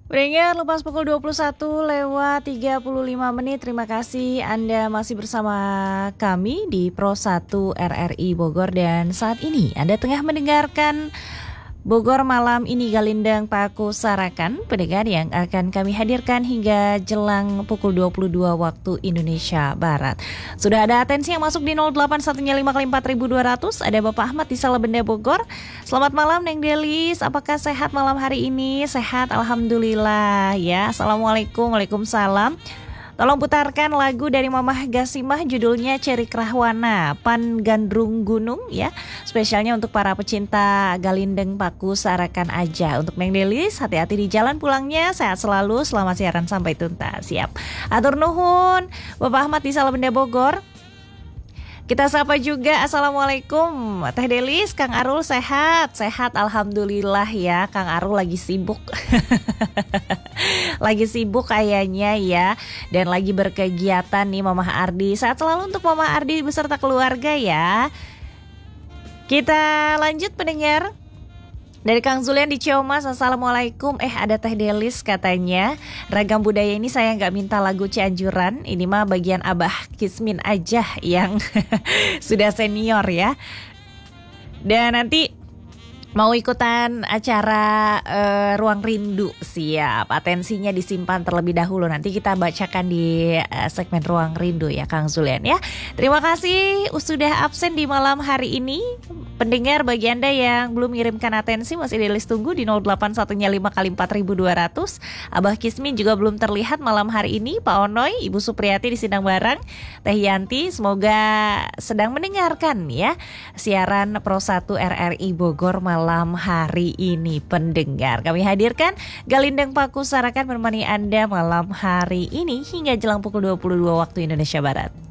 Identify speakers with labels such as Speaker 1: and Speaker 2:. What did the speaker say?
Speaker 1: Pendengar, lepas pukul 21 lewat 35 menit. Terima kasih Anda masih bersama kami di Pro 1 RRI Bogor. Dan saat ini Anda tengah mendengarkan Bogor Malam Ini Galindang Paku Sarakan, pendengar yang akan kami hadirkan hingga jelang pukul 22 waktu Indonesia Barat. Sudah ada atensi yang masuk di 0815544200. Ada Bapak Ahmad di Salabenda Bogor. Selamat malam Neng Delis, apakah sehat malam hari ini? Sehat, alhamdulillah ya. Assalamualaikum, waalaikumsalam. Tolong putarkan lagu dari Mamah Gasimah, judulnya Ceri Krahwana, Pan Gandrung Gunung ya. Spesialnya untuk para pecinta Galindeng Paku Sarakan aja. Untuk Neng Delis, hati-hati di jalan pulangnya, sehat selalu, selamat siaran sampai tuntas. Siap. Atur nuhun, Bapak Ahmad di Salabenda Bogor. Kita sapa juga, Assalamualaikum Teh Delis, Kang Arul sehat? Sehat, alhamdulillah ya. Kang Arul lagi sibuk lagi sibuk kayaknya ya. Dan lagi berkegiatan nih Mamah Ardi. Sehat selalu untuk Mamah Ardi beserta keluarga ya. Kita lanjut pendengar. Dari Kang Zulian di Ciamas, Assalamualaikum. Ada Teh Delis katanya, ragam budaya ini saya gak minta lagu Cianjuran. Ini mah bagian Abah Kismin aja yang sudah senior ya. Dan nanti mau ikutan acara Ruang Rindu, siap. Atensinya disimpan terlebih dahulu. Nanti kita bacakan di segmen Ruang Rindu ya Kang Zulian ya. Terima kasih sudah absen di malam hari ini. Pendengar, bagi Anda yang belum mengirimkan atensi masih di list tunggu di 0815 kali 4200. Abah Kismin juga belum terlihat malam hari ini. Pak Onoy, Ibu Supriyati di Sindang Barang, Teh Yanti semoga sedang mendengarkan ya siaran Pro 1 RRI Bogor malam hari ini. Pendengar, kami hadirkan Galindang Paku Sarakan menemani Anda malam hari ini hingga jelang pukul 22 waktu Indonesia Barat.